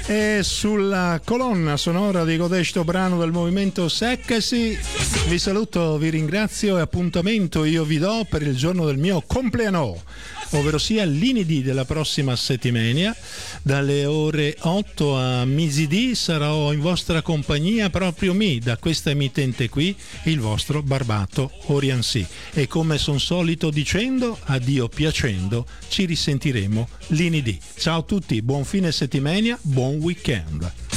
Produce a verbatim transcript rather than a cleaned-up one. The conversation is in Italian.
E sulla colonna sonora di questo brano del movimento Sexy vi saluto, vi ringrazio e appuntamento io vi do per il giorno del mio compleanno, ovvero sia lunedì della prossima settimana dalle ore otto a mezzodì. Sarò in vostra compagnia proprio mi da questa emittente qui, il vostro Barbato Oriansi, e come son solito dicendo, addio piacendo, ci risentiremo lunedì. Ciao a tutti, buon fine settimana, buon weekend.